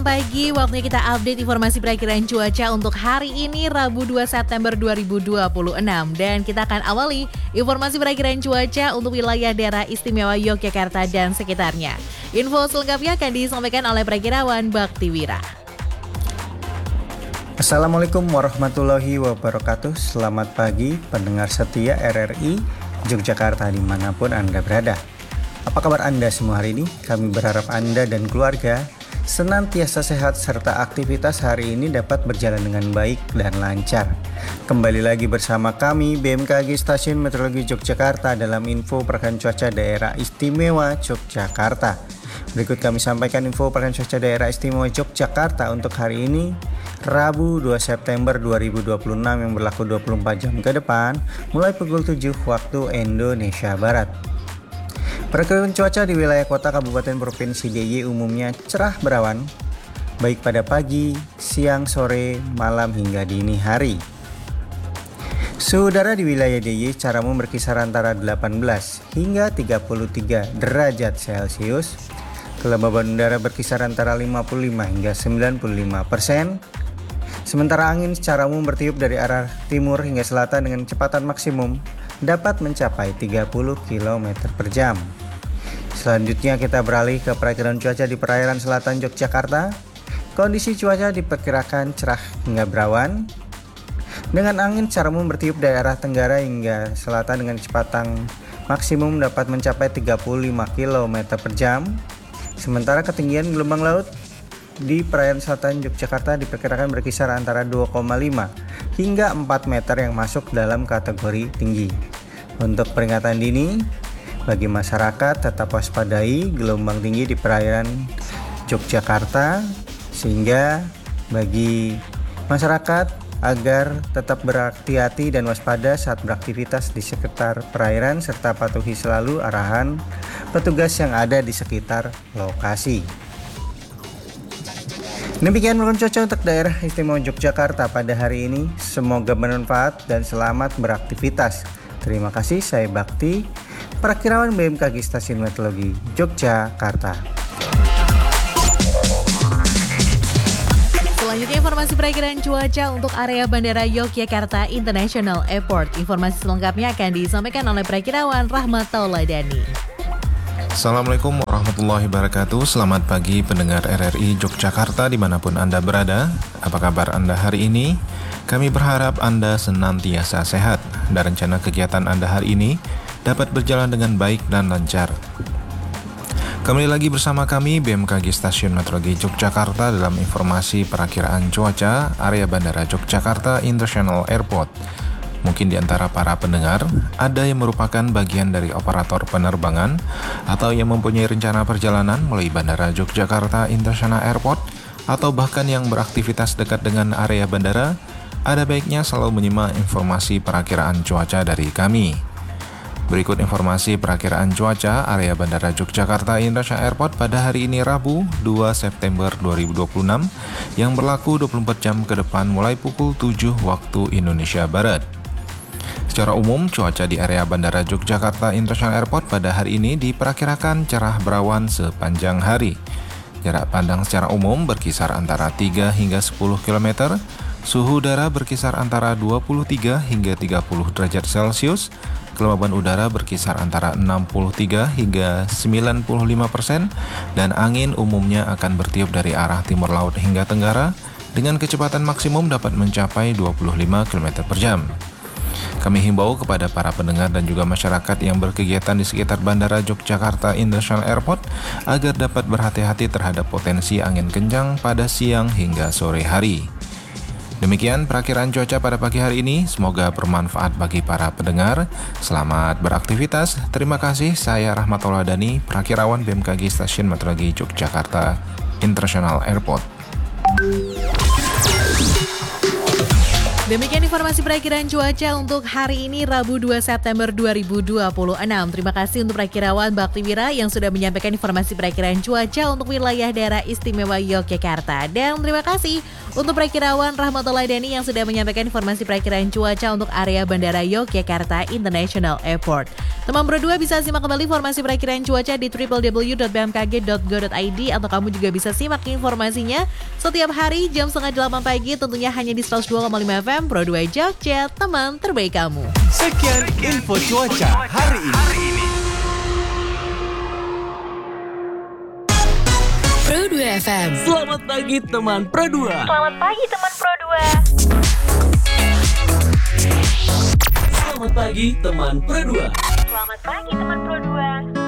selamat pagi. Waktunya kita update informasi perakiraan cuaca untuk hari ini Rabu 2 September 2026. Dan kita akan awali informasi perakiraan cuaca untuk wilayah daerah istimewa Yogyakarta dan sekitarnya. Info selengkapnya akan disampaikan oleh Prakirawan Baktiwira. Assalamualaikum warahmatullahi wabarakatuh. Selamat pagi pendengar setia RRI Yogyakarta dimanapun Anda berada. Apa kabar Anda semua hari ini? Kami berharap Anda dan keluarga senantiasa sehat serta aktivitas hari ini dapat berjalan dengan baik dan lancar. Kembali lagi bersama kami BMKG Stasiun Meteorologi Yogyakarta dalam info perakiraan cuaca daerah istimewa Yogyakarta. Berikut kami sampaikan info perakiraan cuaca daerah istimewa Yogyakarta untuk hari ini Rabu 2 September 2026 yang berlaku 24 jam ke depan mulai pukul 7 waktu Indonesia Barat. Perakiraan cuaca di wilayah kota Kabupaten Provinsi DIY umumnya cerah berawan, baik pada pagi, siang, sore, malam hingga dini hari. Suhu udara di wilayah DIY secara umum berkisar antara 18 hingga 33 derajat Celcius. Kelembaban udara berkisar antara 55 hingga 95%. Sementara angin secara umum bertiup dari arah timur hingga selatan dengan kecepatan maksimum dapat mencapai 30 km per jam. Selanjutnya kita beralih ke perakiraan cuaca di perairan selatan Yogyakarta. Kondisi cuaca diperkirakan cerah hingga berawan dengan angin secara umum bertiup dari arah tenggara hingga selatan dengan kecepatan maksimum dapat mencapai 35 km per jam. Sementara ketinggian gelombang laut di perairan selatan Yogyakarta diperkirakan berkisar antara 2,5 hingga 4 meter yang masuk dalam kategori tinggi. Untuk peringatan dini, bagi masyarakat tetap waspadai gelombang tinggi di perairan Yogyakarta, sehingga bagi masyarakat agar tetap berhati-hati dan waspada saat beraktivitas di sekitar perairan serta patuhi selalu arahan petugas yang ada di sekitar lokasi. Demikian perakiraan cuaca untuk daerah istimewa Yogyakarta pada hari ini. Semoga bermanfaat dan selamat beraktivitas. Terima kasih, saya Bakti, Prakirawan BMKG Stasiun Meteorologi Yogyakarta. Selanjutnya informasi perakiraan cuaca untuk area Bandara Yogyakarta International Airport. Informasi selengkapnya akan disampaikan oleh Prakirawan Rahmat Tauladani. Assalamualaikum warahmatullahi wabarakatuh. Selamat pagi pendengar RRI Yogyakarta dimanapun Anda berada. Apa kabar Anda hari ini? Kami berharap Anda senantiasa sehat dan rencana kegiatan Anda hari ini dapat berjalan dengan baik dan lancar. Kembali lagi bersama kami BMKG Stasiun Meteorologi Yogyakarta dalam informasi perakiraan cuaca area Bandara Yogyakarta International Airport. Mungkin di antara para pendengar ada yang merupakan bagian dari operator penerbangan atau yang mempunyai rencana perjalanan melalui Bandara Yogyakarta International Airport atau bahkan yang beraktivitas dekat dengan area bandara. Ada baiknya selalu menyimak informasi perakiraan cuaca dari kami. Berikut informasi perakiraan cuaca area Bandara Yogyakarta International Airport pada hari ini Rabu 2 September 2026 yang berlaku 24 jam ke depan mulai pukul 7 waktu Indonesia Barat. Secara umum, cuaca di area Bandara Yogyakarta International Airport pada hari ini diperkirakan cerah berawan sepanjang hari. Jarak pandang secara umum berkisar antara 3 hingga 10 km. Suhu udara berkisar antara 23 hingga 30 derajat Celcius. Kelembaban udara berkisar antara 63 hingga 95% dan angin umumnya akan bertiup dari arah timur laut hingga tenggara dengan kecepatan maksimum dapat mencapai 25 km per jam. Kami himbau kepada para pendengar dan juga masyarakat yang berkegiatan di sekitar Bandara Yogyakarta International Airport agar dapat berhati-hati terhadap potensi angin kencang pada siang hingga sore hari. Demikian perakiraan cuaca pada pagi hari ini, semoga bermanfaat bagi para pendengar. Selamat beraktivitas. Terima kasih, saya Rahmat Tauladani, Prakirawan BMKG Stasiun Meteorologi Yogyakarta International Airport. Demikian informasi perakiraan cuaca untuk hari ini Rabu 2 September 2026. Terima kasih untuk Prakirawan Baktiwira yang sudah menyampaikan informasi perakiraan cuaca untuk wilayah daerah istimewa Yogyakarta. Dan terima kasih untuk Prakirawan Rahmatullahi Deni yang sudah menyampaikan informasi perakiraan cuaca untuk area Bandara Yogyakarta International Airport. Teman Pro 2 bisa simak kembali informasi perakiraan cuaca di www.bmkg.go.id atau kamu juga bisa simak informasinya setiap hari jam 7:30 pagi tentunya hanya di 102,5 FM Pro 2 Jogja, teman terbaik kamu. Sekian info cuaca hari ini. Pro 2 FM. Selamat pagi teman Pro 2. Selamat pagi teman Pro 2. Selamat pagi teman Pro 2. Selamat pagi teman Pro 2.